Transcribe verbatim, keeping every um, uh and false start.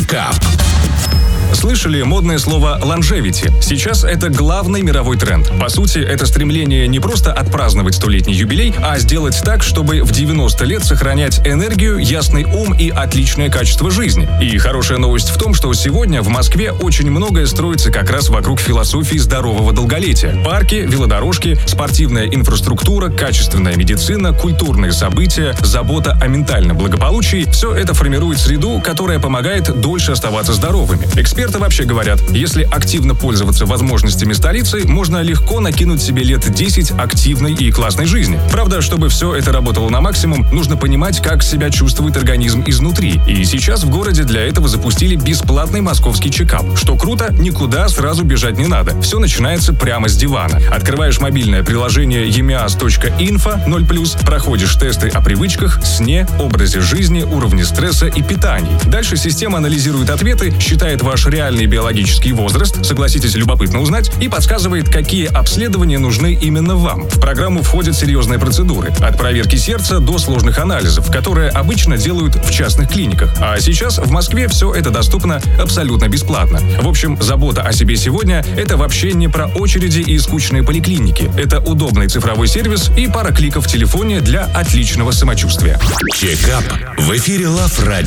Чекап. Слышали модное слово longevity? Сейчас это главный мировой тренд. По сути, это стремление не просто отпраздновать столетний юбилей, а сделать так, чтобы в девяносто лет сохранять энергию, ясный ум и отличное качество жизни. И хорошая новость в том, что сегодня в Москве очень многое строится как раз вокруг философии здорового долголетия. Парки, велодорожки, спортивная инфраструктура, качественная медицина, культурные события, забота о ментальном благополучии – все это формирует среду, которая помогает дольше оставаться здоровыми. Эксперты вообще говорят, если активно пользоваться возможностями столицы, можно легко накинуть себе лет десять активной и классной жизни. Правда, чтобы все это работало на максимум, нужно понимать, как себя чувствует организм изнутри. И сейчас в городе для этого запустили бесплатный московский чекап. Что круто, никуда сразу бежать не надо. Все начинается прямо с дивана. Открываешь мобильное приложение emias точка инфо ноль плюс, проходишь тесты о привычках, сне, образе жизни, уровне стресса и питании. Дальше система анализирует ответы, считает ваш реальный биологический возраст, согласитесь, любопытно узнать, и подсказывает, какие обследования нужны именно вам. В программу входят серьезные процедуры, от проверки сердца до сложных анализов, которые обычно делают в частных клиниках. А сейчас в Москве все это доступно абсолютно бесплатно. В общем, забота о себе сегодня – это вообще не про очереди и скучные поликлиники. Это удобный цифровой сервис и пара кликов в телефоне для отличного самочувствия. Чекап в эфире Лав Радио.